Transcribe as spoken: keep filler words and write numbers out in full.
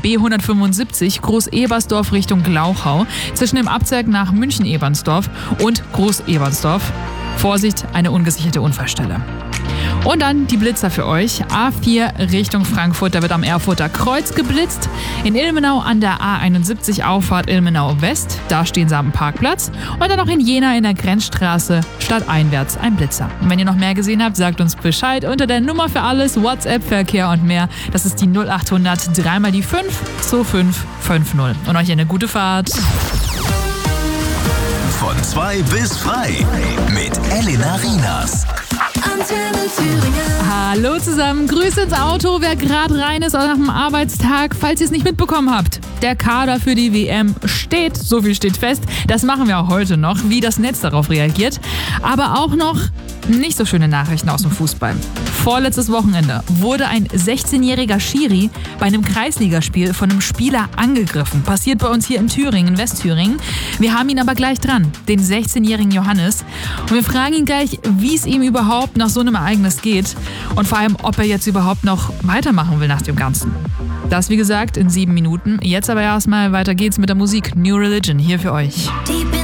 B hundertfünfundsiebzig Groß-Ebersdorf Richtung Glauchau zwischen dem Abzweig nach München-Ebernsdorf und Groß-Ebernsdorf. Vorsicht, eine ungesicherte Unfallstelle. Und dann die Blitzer für euch. A vier Richtung Frankfurt, da wird am Erfurter Kreuz geblitzt. In Ilmenau an der A einundsiebzig Auffahrt Ilmenau West, da stehen sie am Parkplatz. Und dann noch in Jena in der Grenzstraße stadteinwärts ein Blitzer. Und wenn ihr noch mehr gesehen habt, sagt uns Bescheid unter der Nummer für alles, WhatsApp-Verkehr und mehr. Das ist die null achthundert drei mal die fünf zwei fünf fünf null. Und euch eine gute Fahrt. Von zwei bis frei mit Elena Rienas. Hallo zusammen, Grüße ins Auto, wer gerade rein ist nach dem Arbeitstag, falls ihr es nicht mitbekommen habt. Der Kader für die W M steht, so viel steht fest. Das machen wir auch heute noch, wie das Netz darauf reagiert. Aber auch noch nicht so schöne Nachrichten aus dem Fußball. Vorletztes Wochenende wurde ein sechzehnjähriger Schiri bei einem Kreisligaspiel von einem Spieler angegriffen. Passiert bei uns hier in Thüringen, Westthüringen. Wir haben ihn aber gleich dran, den sechzehnjährigen Johannes. Und wir fragen ihn gleich, wie es ihm überhaupt nach so einem Ereignis geht und vor allem, ob er jetzt überhaupt noch weitermachen will nach dem Ganzen. Das wie gesagt in sieben Minuten. Jetzt aber erstmal weiter geht's mit der Musik. New Religion hier für euch.